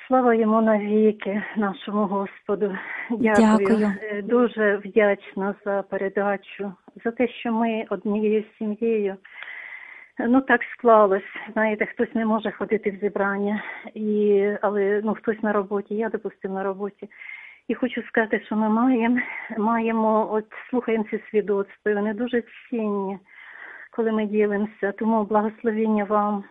Слава йому навіки, нашому Господу. Дякую. Дуже вдячна за передачу, за те, що ми однією сім'єю. Так склалось. Знаєте, хтось не може ходити в зібрання, але хтось на роботі, я, допустим, на роботі. І хочу сказати, що ми маємо, слухаємо ці свідоцтва, вони дуже цінні, коли ми ділимося. Тому благословення вам.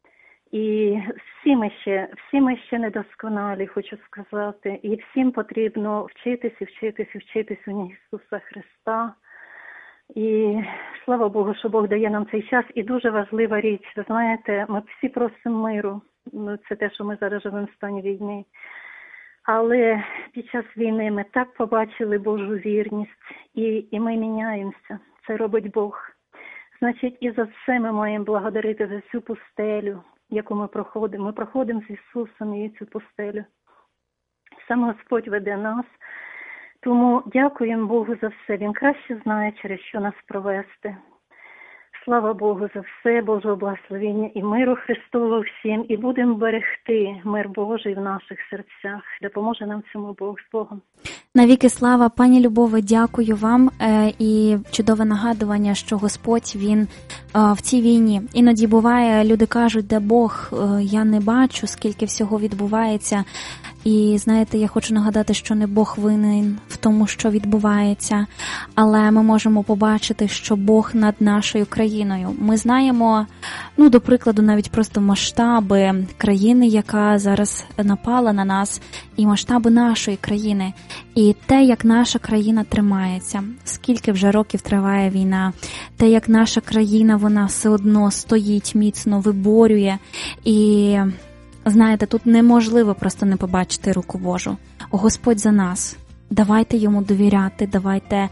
І всі ми ще недосконалі, хочу сказати. І всім потрібно вчитись у Ісуса Христа. І слава Богу, що Бог дає нам цей час. І дуже важлива річ, ви знаєте, ми всі просимо миру. Це те, що ми зараз живемо в стані війни. Але під час війни ми так побачили Божу вірність. І ми міняємося. Це робить Бог. Значить, і за це ми маємо благодарити за цю пустелю, яку ми проходимо. Ми проходимо з Ісусом і цю пустелю. Сам Господь веде нас. Тому дякуємо Богу за все. Він краще знає, через що нас провести. Слава Богу за все, Божого благословення і миру Христового всім. І будемо берегти мир Божий в наших серцях. Допоможе нам цьому Бог з Богом. Навіки слава, пані Любове, дякую вам. І чудове нагадування, що Господь, Він в цій війні. Іноді буває, люди кажуть, де Бог, я не бачу, скільки всього відбувається. І, знаєте, я хочу нагадати, що не Бог винен в тому, що відбувається, але ми можемо побачити, що Бог над нашою країною. Ми знаємо, до прикладу, навіть просто масштаби країни, яка зараз напала на нас, і масштаби нашої країни. І те, як наша країна тримається, скільки вже років триває війна, те, як наша країна, вона все одно стоїть міцно, виборює. І знаєте, тут неможливо просто не побачити руку Божу. Господь за нас. Давайте йому довіряти, давайте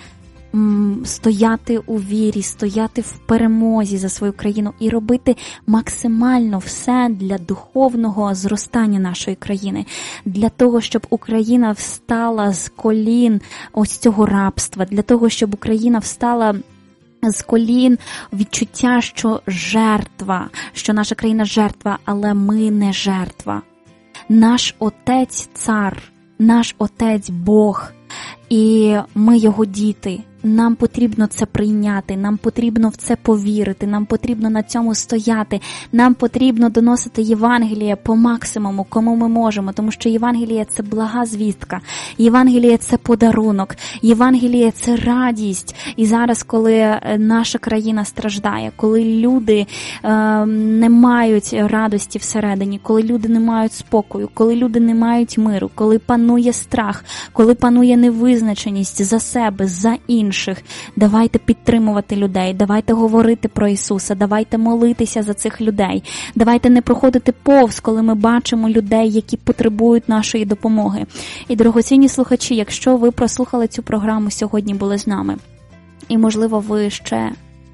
стояти у вірі, стояти в перемозі за свою країну і робити максимально все для духовного зростання нашої країни. Для того, щоб Україна встала з колін ось цього рабства, для того, щоб Україна встала з колін відчуття, що жертва, що наша країна жертва, але ми не жертва. Наш Отець Цар, наш Отець Бог, і ми Його діти. Нам потрібно це прийняти, нам потрібно в це повірити, нам потрібно на цьому стояти, нам потрібно доносити Євангеліє по максимуму, кому ми можемо, тому що Євангеліє – це блага звістка, Євангеліє – це подарунок, Євангеліє – це радість. І зараз, коли наша країна страждає, коли люди не мають радості всередині, коли люди не мають спокою, коли люди не мають миру, коли панує страх, коли панує невизначеність за себе, за інших, давайте підтримувати людей, давайте говорити про Ісуса, давайте молитися за цих людей, давайте не проходити повз, коли ми бачимо людей, які потребують нашої допомоги. І, дорогоцінні слухачі, якщо ви прослухали цю програму, сьогодні були з нами, і, можливо, ви ще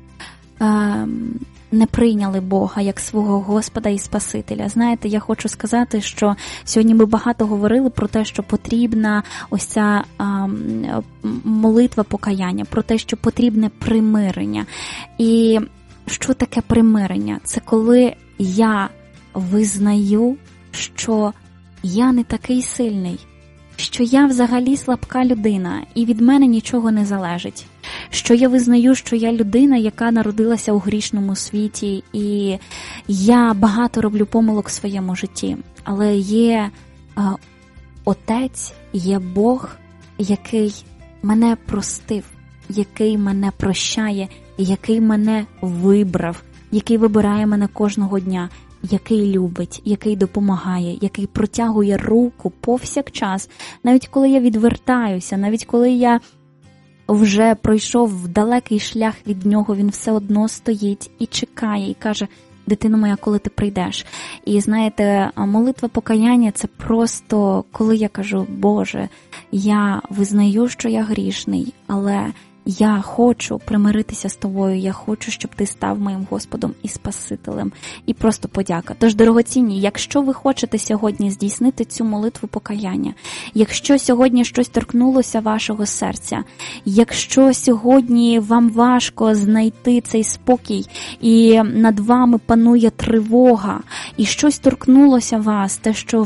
не прийняли Бога як свого Господа і Спасителя. Знаєте, я хочу сказати, що сьогодні ми багато говорили про те, що потрібна ось ця молитва покаяння, про те, що потрібне примирення. І що таке примирення? Це коли я визнаю, що я не такий сильний, що я взагалі слабка людина, і від мене нічого не залежить. Що я визнаю, що я людина, яка народилася у грішному світі, і я багато роблю помилок в своєму житті. Але є Отець, є Бог, який мене простив, який мене прощає, який мене вибрав, який вибирає мене кожного дня, який любить, який допомагає, який протягує руку повсякчас, навіть коли я відвертаюся, навіть коли я вже пройшов далекий шлях від нього, він все одно стоїть і чекає, і каже: дитино моя, коли ти прийдеш? І знаєте, молитва покаяння – це просто, коли я кажу: Боже, я визнаю, що я грішний, але я хочу примиритися з тобою, я хочу, щоб ти став моїм Господом і Спасителем. І просто подяка. Тож, дорогоцінні, якщо ви хочете сьогодні здійснити цю молитву покаяння, якщо сьогодні щось торкнулося вашого серця, якщо сьогодні вам важко знайти цей спокій, і над вами панує тривога, і щось торкнулося вас, те, що